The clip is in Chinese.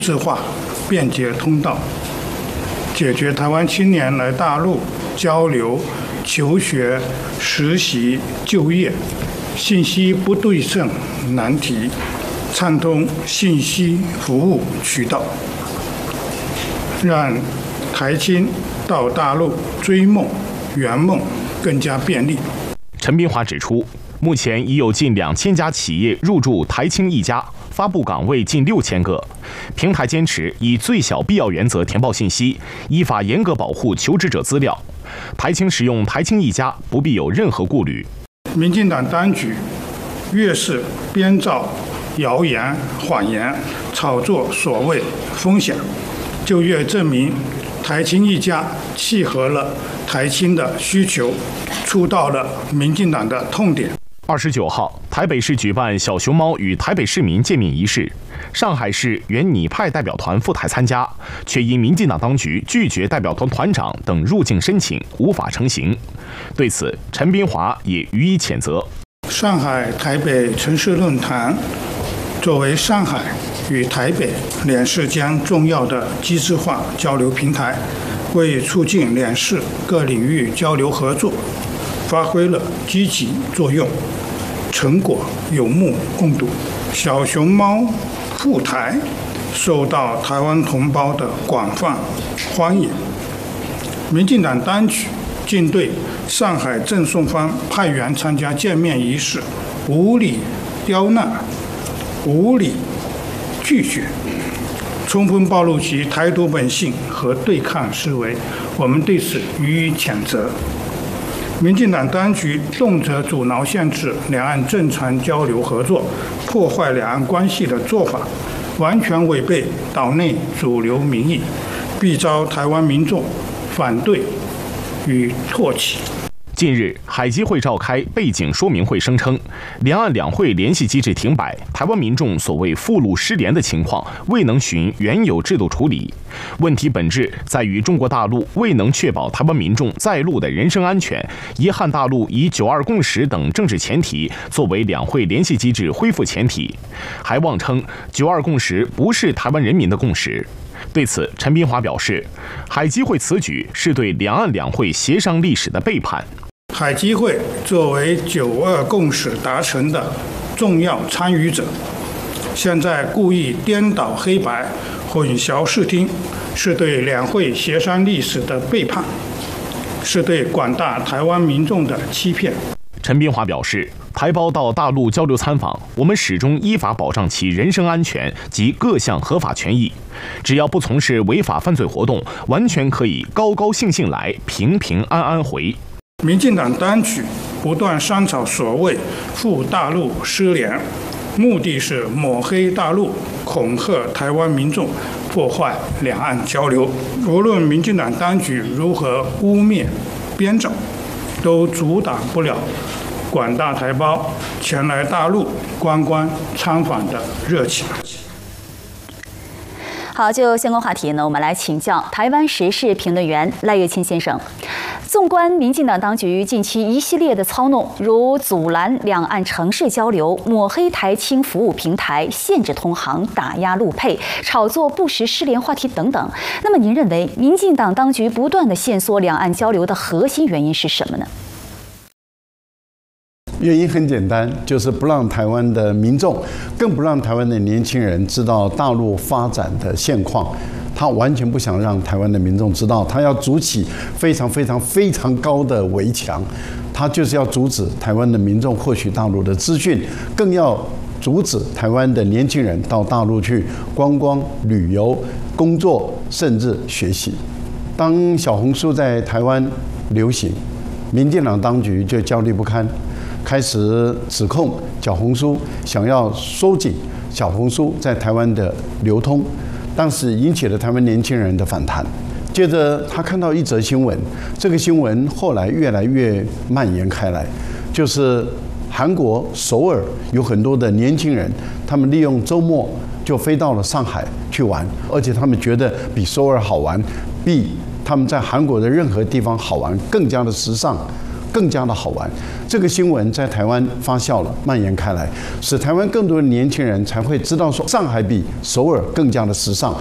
自化便捷通道，解决台湾青年来大陆交流、求学、实习、就业信息不对称难题，畅通信息服务渠道，让台青到大陆追梦圆梦更加便利。 陈斌华指出，目前已有近2000家企业入驻台青一家，发布岗位近6000个。平台坚持以最小必要原则填报信息，依法严格保护求职者资料。台青使用台青一家不必有任何顾虑。 民进党当局越是编造谣言、谎言，炒作所谓风险，就越证明台青一家契合了台青的需求，触到了民进党的痛点。 29号，台北市举办小熊猫与台北市民见面仪式，上海市原拟派代表团赴台参加，却因民进党当局拒绝代表团团长等入境申请，无法成行。对此，陈斌华也予以谴责。 上海台北城市论坛作为上海与台北两市间重要的机制化交流平台，为促进两市各领域交流合作发挥了积极作用，成果有目共睹。小熊猫赴台受到台湾同胞的广泛欢迎，民进党当局竟对上海赠送方派员参加见面仪式无理刁难、无理拒绝，充分暴露其台独本性和对抗思维，我们对此予以谴责。民进党当局动辄阻挠限制两岸正常交流合作，破坏两岸关系的做法，完全违背岛内主流民意，必遭台湾民众反对与唾弃。 近日，海基会召开背景说明会，声称两岸两会联系机制停摆，台湾民众所谓赴陆失联的情况未能循原有制度处理。问题本质在于中国大陆未能确保台湾民众在陆的人身安全，遗憾大陆以9·2共识等政治前提作为两会联系机制恢复前提，还妄称9·2共识不是台湾人民的共识。对此，陈斌华表示，海基会此举是对两岸两会协商历史的背叛。 海基会作为9·2共识达成的重要参与者，现在故意颠倒黑白、混淆视听，是对两会协商历史的背叛，是对广大台湾民众的欺骗。 陈斌华表示，台胞到大陆交流参访，我们始终依法保障其人身安全及各项合法权益，只要不从事违法犯罪活动，完全可以高高兴兴来，平平安安回。 民进党当局不断商炒所谓赴大陆失联，目的是抹黑大陆，恐吓台湾民众，破坏两岸交流。无论民进党当局如何污蔑编造，都阻挡不了广大台胞前来大陆观光参访的热情。 好，就相关话题呢，我们来请教台湾时事评论员赖岳清先生。纵观民进党当局近期一系列的操弄，如阻拦两岸城市交流、抹黑台青服务平台、限制通航、打压陆配、炒作不实失联话题等等，那么您认为民进党当局不断的限缩两岸交流的核心原因是什么呢？ 原因很简单，就是不让台湾的民众，更不让台湾的年轻人知道大陆发展的现况。他完全不想让台湾的民众知道，他要筑起非常高的围墙，他就是要阻止台湾的民众获取大陆的资讯，更要阻止台湾的年轻人到大陆去观光、旅游、工作，甚至学习。当小红书在台湾流行，民进党当局就焦虑不堪，开始指控小红书想要收紧小红书在台湾的流通，当时引起了台湾年轻人的反弹。接着他看到一则新闻，这个新闻后来越来越蔓延开来，就是韩国首尔有很多的年轻人，他们利用周末就飞到了上海去玩，而且他们觉得比首尔好玩，比他们在韩国的任何地方好玩，更加的时尚， 更加的好玩。这个新闻在台湾发酵了，蔓延开来，使台湾更多的年轻人才会知道说，上海比首尔更加的时尚。